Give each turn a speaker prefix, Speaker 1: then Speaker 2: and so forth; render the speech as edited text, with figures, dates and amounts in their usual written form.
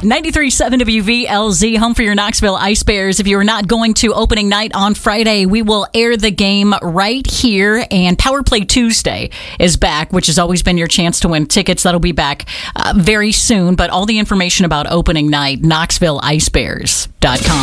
Speaker 1: 93.7 WVLZ, home for your Knoxville Ice Bears. If you are not going to opening night on Friday, we will air the game right here. And Power Play Tuesday is back, which has always been your chance to win tickets. That'll be back very soon. But all the information about opening night, KnoxvilleIcebears.com.